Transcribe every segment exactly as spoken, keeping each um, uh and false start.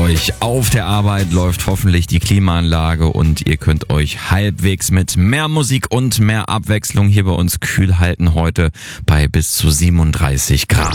euch. Auf der Arbeit läuft hoffentlich die Klimaanlage und ihr könnt euch halbwegs mit mehr Musik und mehr Abwechslung hier bei uns kühl halten heute bei bis zu siebenunddreißig Grad.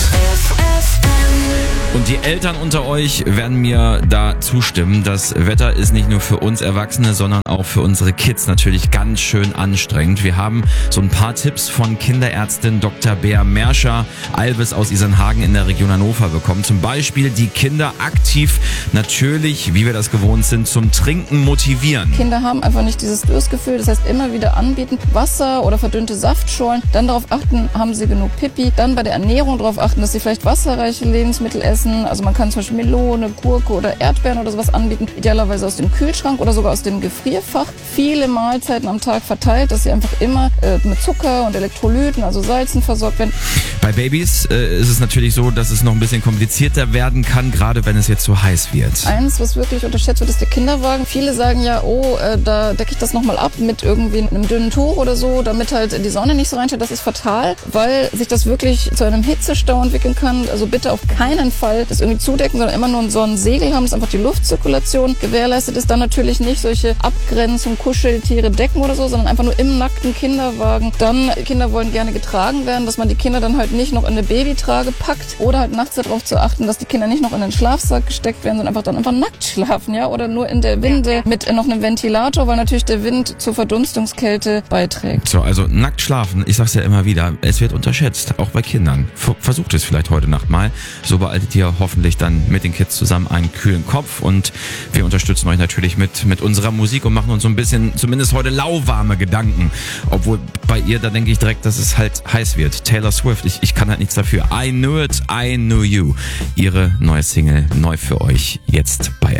Und die Eltern unter euch werden mir da zustimmen. Das Wetter ist nicht nur für uns Erwachsene, sondern auch für unsere Kids natürlich ganz schön anstrengend. Wir haben so ein paar Tipps von Kinderärztin Doktor Bea Merscher Albes aus Isernhagen in der Region Hannover bekommen. Zum Beispiel die Kinder aktiv natürlich, wie wir das gewohnt sind, zum Trinken motivieren. Kinder haben einfach nicht dieses Durstgefühl. Das heißt, immer wieder anbieten, Wasser oder verdünnte Saftschorlen. Dann darauf achten, haben sie genug Pipi. Dann bei der Ernährung darauf achten, dass sie vielleicht wasserreiche Lebensmittel essen. Also man kann zum Beispiel Melone, Gurke oder Erdbeeren oder sowas anbieten. Idealerweise aus dem Kühlschrank oder sogar aus dem Gefrierfach. Viele Mahlzeiten am Tag verteilt, dass sie einfach immer äh, mit Zucker und Elektrolyten, also Salzen versorgt werden. Bei Babys äh, ist es natürlich so, dass es noch ein bisschen komplizierter werden kann, gerade wenn es jetzt so heiß wird. Eins, was wirklich unterschätzt wird, ist der Kinderwagen. Viele sagen ja, oh, äh, da decke ich das nochmal ab mit irgendwie einem dünnen Tuch oder so, damit halt die Sonne nicht so reinsteht. Das ist fatal, weil sich das wirklich zu einem Hitzestau entwickeln kann. Also bitte auf keinen Fall das irgendwie zudecken, sondern immer nur so ein Segel haben, dass einfach die Luftzirkulation gewährleistet ist. Dann natürlich nicht solche Abgrenzung, Kuscheltiere, Decken oder so, sondern einfach nur im nackten Kinderwagen. Dann, Kinder wollen gerne getragen werden, dass man die Kinder dann halt nicht noch in eine Babytrage packt oder halt nachts darauf zu achten, dass die Kinder nicht noch in den Schlafsack gesteckt werden, sondern einfach dann einfach nackt schlafen, ja, oder nur in der Winde mit noch einem Ventilator, weil natürlich der Wind zur Verdunstungskälte beiträgt. So, also nackt schlafen, ich sag's ja immer wieder, es wird unterschätzt, auch bei Kindern. Versucht es vielleicht heute Nacht mal, so behaltet ihr hoffentlich dann mit den Kids zusammen einen kühlen Kopf und wir unterstützen euch natürlich mit mit unserer Musik und machen uns so ein bisschen, zumindest heute lauwarme Gedanken, obwohl bei ihr, da denke ich direkt, dass es halt heiß wird. Taylor Swift, ich, ich kann halt nichts dafür. I Knew It, I Knew You. Ihre neue Single, neu für euch, jetzt bei